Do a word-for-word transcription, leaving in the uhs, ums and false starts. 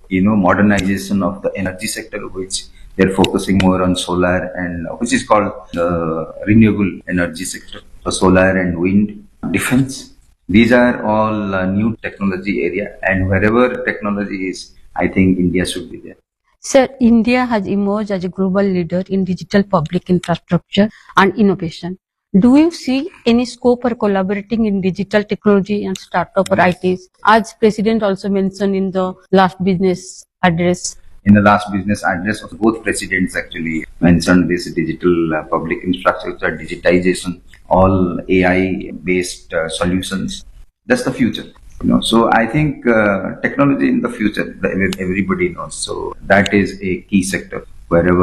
you know, modernization of the energy sector, which they're focusing more on solar and which is called the renewable energy sector, so solar and wind, defense. These are all uh, new technology area, and wherever technology is, I think India should be there. Sir, India has emerged as a global leader in digital public infrastructure and innovation. Do you see any scope for collaborating in digital technology and startup or I Ts? As President also mentioned in the last business address. In the last business address, both presidents actually mentioned this digital uh, public infrastructure, digitization, all A I-based uh, solutions. That's the future. You know, so I think uh, technology in the future, the- everybody knows. So that is a key sector wherever